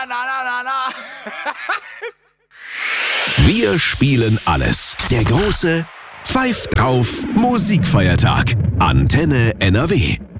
Na, na, na, na. Wir spielen alles. Der große Pfeift drauf Musikfeiertag. Antenne NRW.